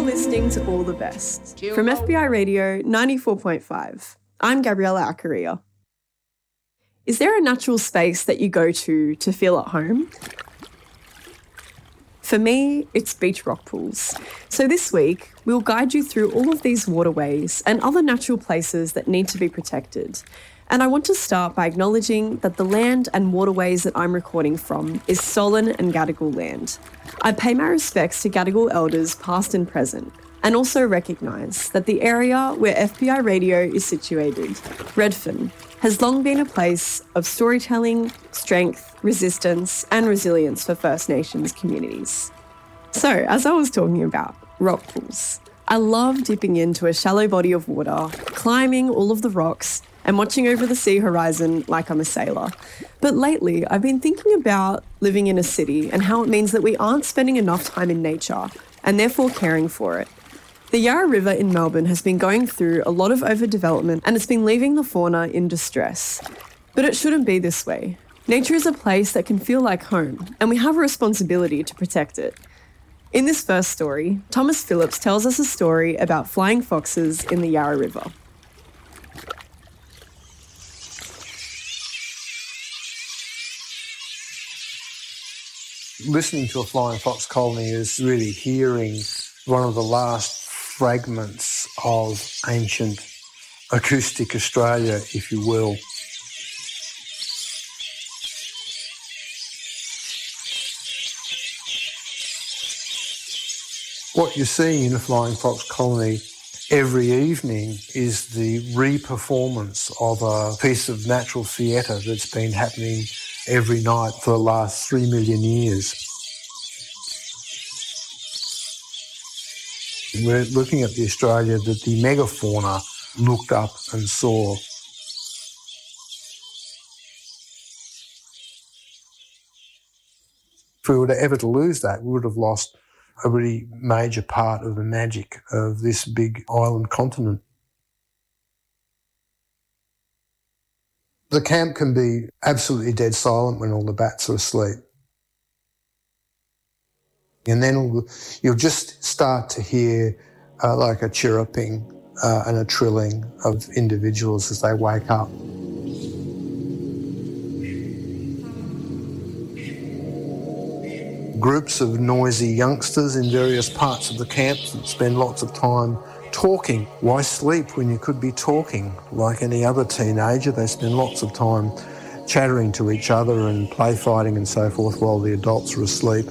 listening to All the Best from FBI Radio 94.5. I'm Gabriella Accaria. Is there a natural space that you go to feel at home? For me, it's beach rock pools. So this week, we'll guide you through all of these waterways and other natural places that need to be protected. And I want to start by acknowledging that the land and waterways that I'm recording from is Solin and Gadigal land. I pay my respects to Gadigal elders past and present, and also recognise that the area where FBI Radio is situated, Redfern, has long been a place of storytelling, strength, resistance and resilience for First Nations communities. So, as I was talking about, rock pools. I love dipping into a shallow body of water, climbing all of the rocks and watching over the sea horizon like I'm a sailor. But lately, I've been thinking about living in a city and how it means that we aren't spending enough time in nature and therefore caring for it. The Yarra River in Melbourne has been going through a lot of overdevelopment and it's been leaving the fauna in distress. But it shouldn't be this way. Nature is a place that can feel like home, and we have a responsibility to protect it. In this first story, Thomas Phillips tells us a story about flying foxes in the Yarra River. Listening to a flying fox colony is really hearing one of the last fragments of ancient acoustic Australia, if you will. What you're seeing in a flying fox colony every evening is the re-performance of a piece of natural theatre that's been happening every night for the last 3 million years. We're looking at the Australia that the megafauna looked up and saw. If we were ever to lose that, we would have lost a really major part of the magic of this big island continent. The camp can be absolutely dead silent when all the bats are asleep. And then you'll just start to hear like a chirruping and a trilling of individuals as they wake up. Groups of noisy youngsters in various parts of the camp that spend lots of time talking. Why sleep when you could be talking? Like any other teenager, they spend lots of time chattering to each other and play fighting and so forth while the adults are asleep.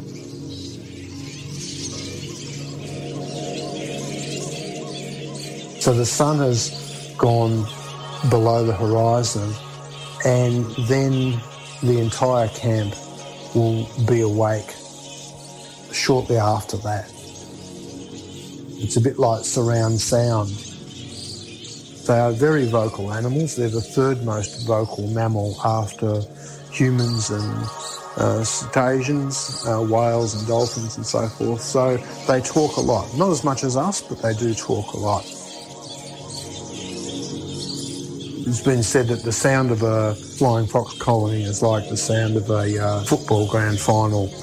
So the sun has gone below the horizon and then the entire camp will be awake shortly after that. It's a bit like surround sound. They are very vocal animals. They're the third most vocal mammal after humans and cetaceans, whales and dolphins and so forth. So they talk a lot. Not as much as us, but they do talk a lot. It's been said that the sound of a flying fox colony is like the sound of a football grand final.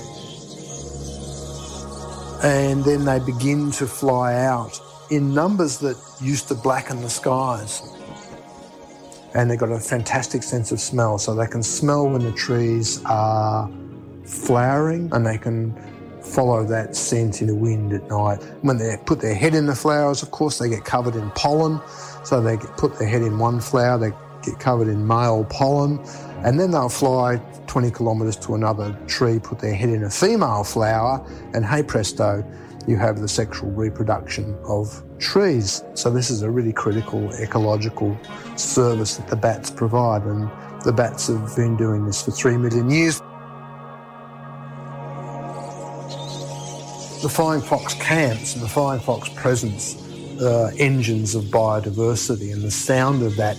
And then they begin to fly out in numbers that used to blacken the skies. And they've got a fantastic sense of smell, so they can smell when the trees are flowering and they can follow that scent in the wind at night. When they put their head in the flowers, of course, they get covered in pollen. So they put their head in one flower, they get covered in male pollen, and then they'll fly 20 kilometres to another tree, put their head in a female flower, and hey presto, you have the sexual reproduction of trees. So this is a really critical ecological service that the bats provide, and the bats have been doing this for 3 million years. The flying fox camps and the flying fox presence are engines of biodiversity, and the sound of that